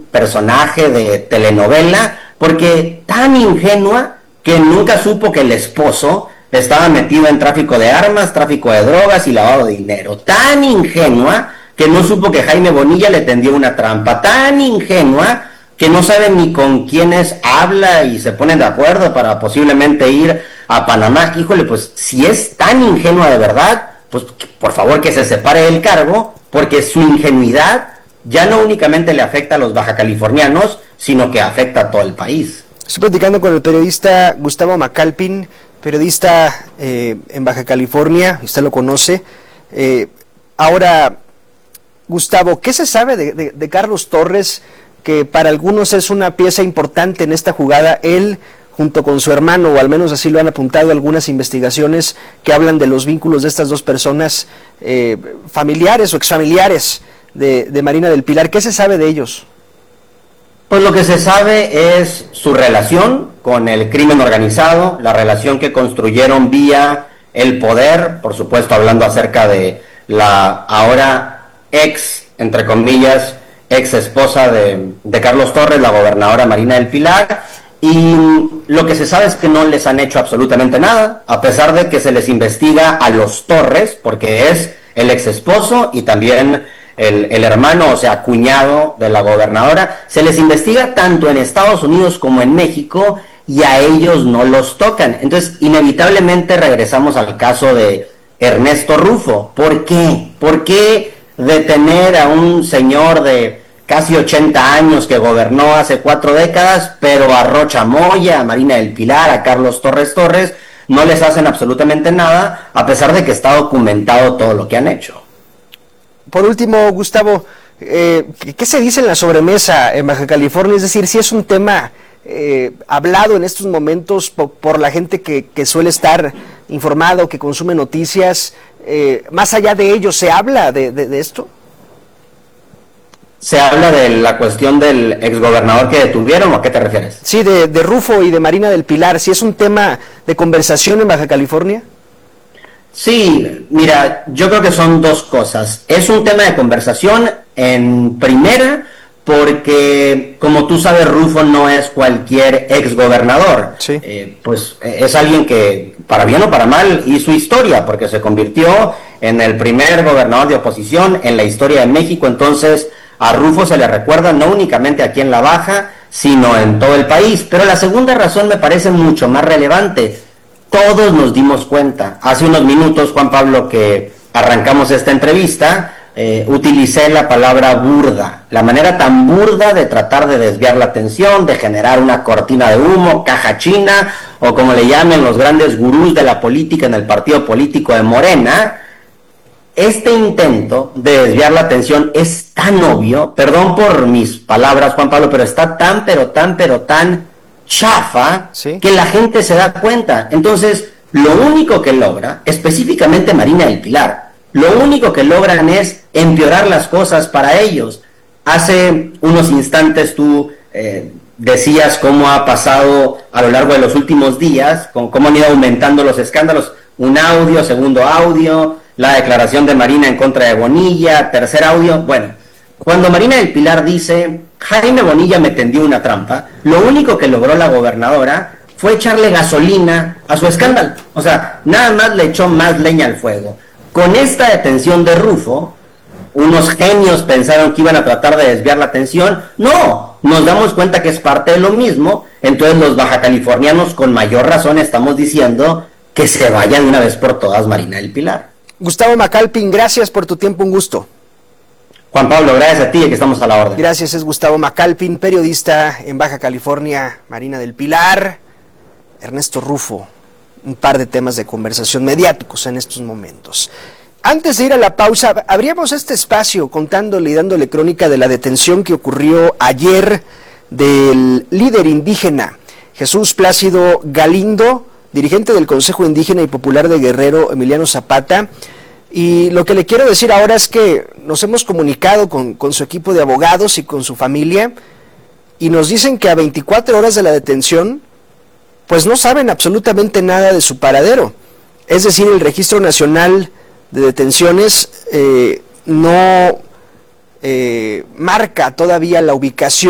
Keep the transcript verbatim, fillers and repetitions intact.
personaje de telenovela, porque tan ingenua que nunca supo que el esposo estaba metido en tráfico de armas, tráfico de drogas y lavado de dinero. Tan ingenua que no supo que Jaime Bonilla le tendió una trampa. Tan ingenua que no sabe ni con quiénes habla y se ponen de acuerdo para posiblemente ir a Panamá. Híjole, pues si es tan ingenua de verdad, pues por favor que se separe del cargo, porque su ingenuidad ya no únicamente le afecta a los bajacalifornianos, sino que afecta a todo el país. Estoy platicando con el periodista Gustavo Macalpin, periodista eh, en Baja California, usted lo conoce. Eh, ahora, Gustavo, ¿qué se sabe de, de, de Carlos Torres, que para algunos es una pieza importante en esta jugada? Él, junto con su hermano, o al menos así lo han apuntado algunas investigaciones que hablan de los vínculos de estas dos personas, eh, familiares o exfamiliares de, de Marina del Pilar. ¿Qué se sabe de ellos? Pues lo que se sabe es su relación con el crimen organizado, la relación que construyeron vía el poder, por supuesto hablando acerca de la ahora ex, entre comillas, ex esposa de, de Carlos Torres, la gobernadora Marina del Pilar, y lo que se sabe es que no les han hecho absolutamente nada, a pesar de que se les investiga a los Torres, porque es el ex esposo y también El, el hermano, o sea, cuñado de la gobernadora. Se les investiga tanto en Estados Unidos como en México y a ellos no los tocan. Entonces, inevitablemente regresamos al caso de Ernesto Rufo. ¿Por qué? ¿Por qué detener a un señor de casi ochenta años que gobernó hace cuatro décadas, pero a Rocha Moya, a Marina del Pilar, a Carlos Torres Torres, no les hacen absolutamente nada, a pesar de que está documentado todo lo que han hecho? Por último, Gustavo, eh, ¿qué se dice en la sobremesa en Baja California? Es decir, si es un tema eh, hablado en estos momentos por, por la gente que, que suele estar informada o que consume noticias, eh, más allá de ello, ¿se habla de, de, de esto? ¿Se habla de la cuestión del exgobernador que detuvieron o a qué te refieres? Sí, de, de Rufo y de Marina del Pilar. ¿Si es un tema de conversación en Baja California? Sí, mira, yo creo que son dos cosas. Es un tema de conversación en primera, porque como tú sabes, Rufo no es cualquier exgobernador. Sí. Eh, pues es alguien que, para bien o para mal, hizo historia, porque se convirtió en el primer gobernador de oposición en la historia de México. Entonces, a Rufo se le recuerda no únicamente aquí en La Baja, sino en todo el país. Pero la segunda razón me parece mucho más relevante. Todos nos dimos cuenta, hace unos minutos, Juan Pablo, que arrancamos esta entrevista, eh, utilicé la palabra burda, la manera tan burda de tratar de desviar la atención, de generar una cortina de humo, caja china, o como le llamen los grandes gurús de la política en el partido político de Morena. Este intento de desviar la atención es tan obvio, perdón por mis palabras, Juan Pablo, pero está tan, pero tan, pero tan chafa, ¿sí?, que la gente se da cuenta. Entonces, lo único que logra, específicamente Marina del Pilar, lo único que logran es empeorar las cosas para ellos. Hace unos instantes tú eh, decías cómo ha pasado a lo largo de los últimos días, con cómo han ido aumentando los escándalos, un audio, segundo audio, la declaración de Marina en contra de Bonilla, tercer audio. Bueno, cuando Marina del Pilar dice Jaime Bonilla me tendió una trampa, lo único que logró la gobernadora fue echarle gasolina a su escándalo. O sea, nada más le echó más leña al fuego. Con esta detención de Rufo, unos genios pensaron que iban a tratar de desviar la atención. No, nos damos cuenta que es parte de lo mismo. Entonces los bajacalifornianos con mayor razón estamos diciendo que se vaya de una vez por todas Marina del Pilar. Gustavo Macalpin, gracias por tu tiempo, un gusto. Juan Pablo, gracias a ti, que estamos a la orden. Gracias, es Gustavo Macalpin, periodista en Baja California, Marina del Pilar, Ernesto Rufo, un par de temas de conversación mediáticos en estos momentos. Antes de ir a la pausa, abríamos este espacio contándole y dándole crónica de la detención que ocurrió ayer del líder indígena, Jesús Plácido Galindo, dirigente del Consejo Indígena y Popular de Guerrero, Emiliano Zapata. Y lo que le quiero decir ahora es que nos hemos comunicado con, con su equipo de abogados y con su familia, y nos dicen que a veinticuatro horas de la detención, pues no saben absolutamente nada de su paradero. Es decir, el Registro Nacional de Detenciones eh, no eh, marca todavía la ubicación